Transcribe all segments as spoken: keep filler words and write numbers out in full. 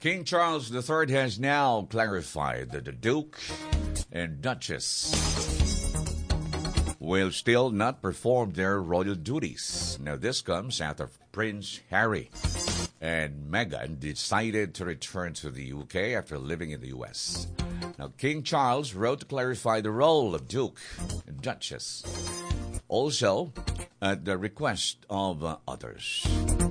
King Charles the Third has now clarified that the Duke and Duchess will still not perform their royal duties. Now, this comes after Prince Harry and Meghan decided to return to the U K after living in the U S. Now, King Charles wrote to clarify the role of Duke and Duchess, also at the request of uh, others.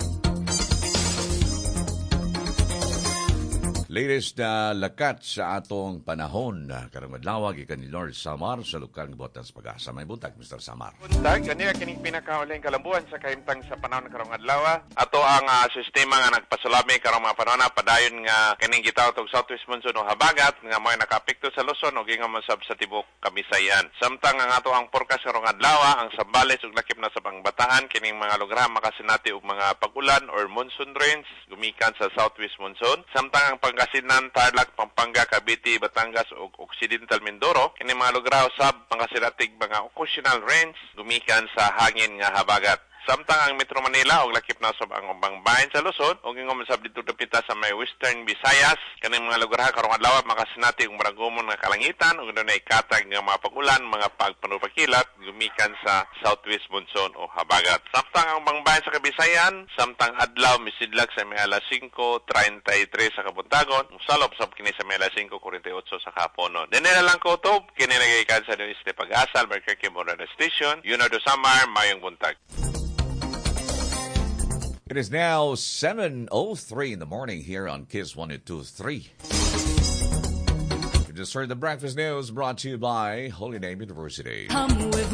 Latest na uh, lakat sa atong panahon. Karang madlawag ikan ni Lord Samar sa Lukang Botas Pag-asa. May buntag, Mister Samar. Buntag, kanina kining pinakauling kalambuan sa kahimtang sa panahon karong adlaw. Ato ang uh, sistema nga nagpasulami karong mga panahon padayon nga kining gitawag og southwest monsoon o habagat nga may nakapekto sa Luzon o ginga masab sa tibok Kabisayan. Samtang ang ato ang forecast karong adlaw, ang Sambales ug lakip na sa Pangbataan kining mga lugar makasinati og mga pag-ulan or monsoon rains gumikan sa southwest monsoon. Samtang ang Pangasinan, Tarlac, Pampanga, Cavite, Batangas ug Occidental Mindoro kini mga lugar usab pangasiratig mga occasional rains gumikan sa hangin nga habagat. Samtang ang Metro Manila og lakip na sab ang ubang bahin sa Luzon ug ingom sab dito dapita sa may Western Visayas kaning mga lugar karong adlaw makasinati og maragumon nga kalangitan ug dunay katag nga mga pag-ulan, mga pagpanupakilat gumikan sa southwest monsoon o habagat. Samtang ang ubang bahin sa Kabisayan, samtang adlaw misidlag sa may alas singko treinta y tres sa kabuntagon, mosalop sab kini sa may alas singko kuwarenta y otso sa kaponon. Dinhi na lang ko to kini nagikan sa News de Pag-asa, Albuquerque Morada Station. Yun do Samar, mayong buntag. It is now seven oh three in the morning here on Kiss one oh two point three. You just heard the breakfast news brought to you by Holy Name University.